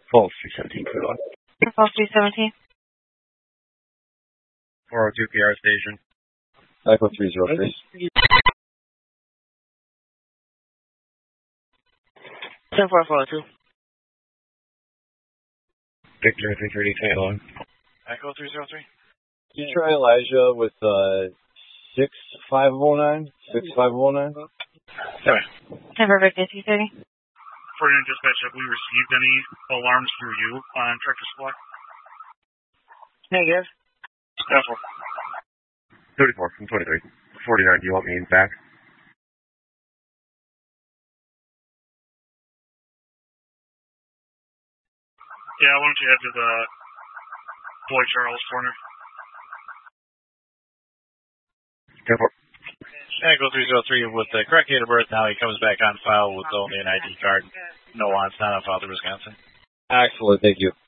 Falls 317, clear log. Falls 317. 402 PR station. Echo 303. 10442. Victor 330, clear log. Echo 303. Can you try Elijah with 6509? 6509? Sorry. 10 for Victor 330. For your dispatch, have we received any alarms through you on Tractor Supply? Negative. That's 34 from 23. 49, do you want me back? Yeah, why don't you head to the Floyd Charles corner? Echo 303 with the correct date of birth. Now he comes back on file with only an ID card. No on, not on file to Wisconsin. Excellent, thank you.